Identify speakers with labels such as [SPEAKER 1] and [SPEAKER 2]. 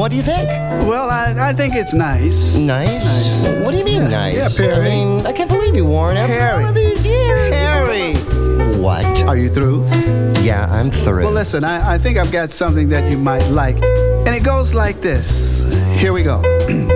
[SPEAKER 1] What do you think?
[SPEAKER 2] Well, I think it's nice.
[SPEAKER 1] Nice? What do you mean nice?
[SPEAKER 2] Yeah, Perry.
[SPEAKER 1] I mean, I can't believe you, Warren. After
[SPEAKER 2] Harry.
[SPEAKER 1] all of these years.
[SPEAKER 2] Harry!
[SPEAKER 1] What?
[SPEAKER 2] Are you through?
[SPEAKER 1] Yeah, I'm through.
[SPEAKER 2] Well, listen, I think I've got something that you might like. And it goes like this. Here we go.